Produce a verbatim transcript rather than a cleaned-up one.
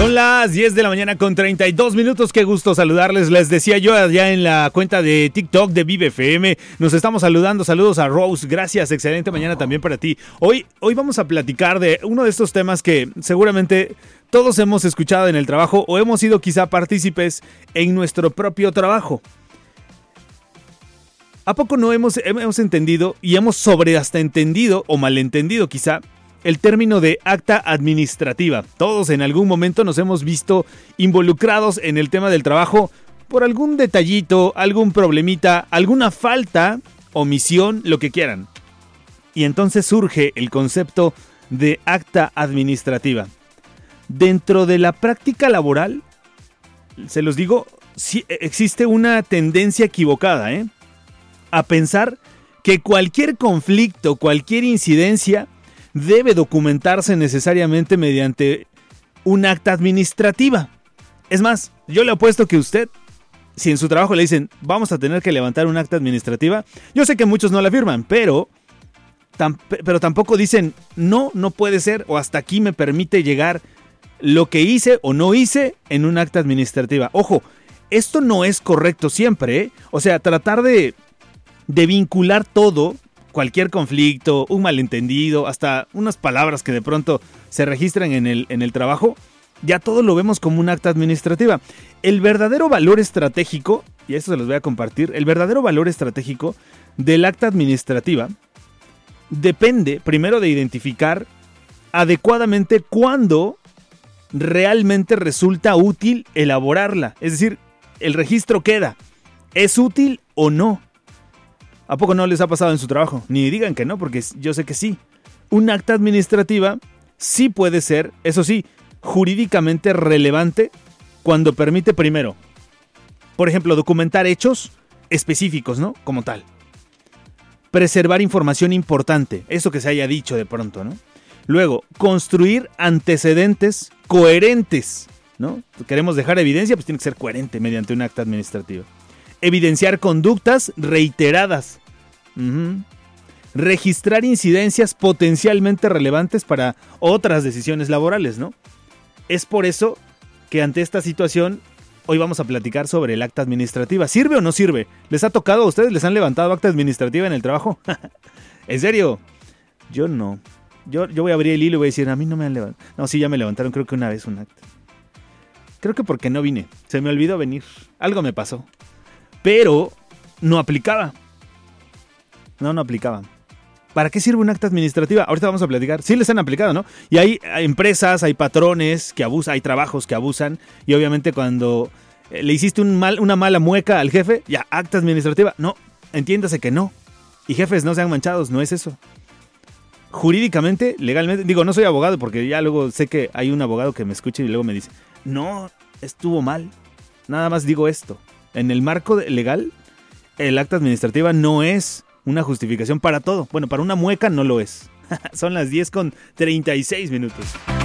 Son las diez de la mañana con treinta y dos minutos. Qué gusto saludarles. Les decía yo allá en la cuenta de TikTok de Vive F M. Nos estamos saludando. Saludos a Rose. Gracias. Excelente mañana también para ti. Hoy, hoy vamos a platicar de uno de estos temas que seguramente todos hemos escuchado en el trabajo o hemos sido quizá partícipes en nuestro propio trabajo. ¿A poco no hemos, hemos entendido y hemos sobre hasta entendido o malentendido quizá el término de acta administrativa? Todos en algún momento nos hemos visto involucrados en el tema del trabajo por algún detallito, algún problemita, alguna falta, omisión, lo que quieran. Y entonces surge el concepto de acta administrativa. Dentro de la práctica laboral, se los digo, sí existe una tendencia equivocada, ¿eh? a pensar que cualquier conflicto, cualquier incidencia debe documentarse necesariamente mediante un acta administrativa. Es más, yo le apuesto que usted, si en su trabajo le dicen vamos a tener que levantar un acta administrativa, yo sé que muchos no la firman, pero, tam- pero tampoco dicen no, no puede ser o hasta aquí me permite llegar lo que hice o no hice en un acta administrativa. Ojo, esto no es correcto siempre, ¿eh? O sea, tratar de, de vincular todo, cualquier conflicto, un malentendido, hasta unas palabras que de pronto se registran en el, en el trabajo, ya todo lo vemos como un acta administrativa. El verdadero valor estratégico, y esto se los voy a compartir, el verdadero valor estratégico del acta administrativa depende primero de identificar adecuadamente cuándo realmente resulta útil elaborarla. Es decir, el registro queda, ¿es útil o no? ¿A poco no les ha pasado en su trabajo? Ni digan que no, porque yo sé que sí. Un acta administrativa sí puede ser, eso sí, jurídicamente relevante cuando permite primero, por ejemplo, documentar hechos específicos, ¿no? Como tal. Preservar información importante, eso que se haya dicho de pronto, ¿no? Luego, construir antecedentes coherentes, ¿no? Queremos dejar evidencia, pues tiene que ser coherente mediante un acta administrativa. Evidenciar conductas reiteradas. Uh-huh. Registrar incidencias potencialmente relevantes para otras decisiones laborales, ¿no? Es por eso que ante esta situación hoy vamos a platicar sobre el acta administrativa. ¿Sirve o no sirve? ¿Les ha tocado a ustedes? ¿Les han levantado acta administrativa en el trabajo? ¿En serio? Yo no. Yo, yo voy a abrir el hilo y voy a decir, a mí no me han levantado. No, sí, ya me levantaron, creo que una vez un acta. Creo que porque no vine. Se me olvidó venir. Algo me pasó. Pero no aplicaba. No, no aplicaba. ¿Para qué sirve un acta administrativa? Ahorita vamos a platicar. Sí les han aplicado, ¿no? Y hay empresas, hay patrones que abusan, hay trabajos que abusan. Y obviamente cuando le hiciste un mal, una mala mueca al jefe, ya, acta administrativa. No, entiéndase que no. Y jefes, no sean manchados, no es eso. Jurídicamente, legalmente, digo, no soy abogado porque ya luego sé que hay un abogado que me escucha y luego me dice, no, estuvo mal. Nada más digo esto. En el marco legal, el acta administrativa no es una justificación para todo. Bueno, para una mueca no lo es. Son las diez con treinta y seis minutos.